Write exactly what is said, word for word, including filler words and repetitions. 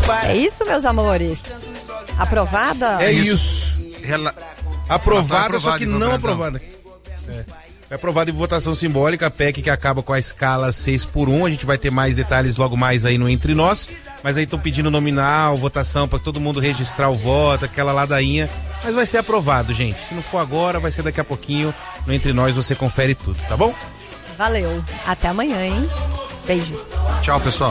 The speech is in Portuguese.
É isso, meus amores? Aprovada? É isso. Ela... Aprovada, só que então. não aprovada. É. É aprovada em votação simbólica, a P E C que acaba com a escala seis por um. A gente vai ter mais detalhes logo mais aí no Entre Nós. Mas aí estão pedindo nominal, votação para todo mundo registrar o voto, aquela ladainha. Mas vai ser aprovado, gente. Se não for agora, vai ser daqui a pouquinho. No Entre Nós você confere tudo, tá bom? Valeu. Até amanhã, hein? Beijos. Tchau, pessoal.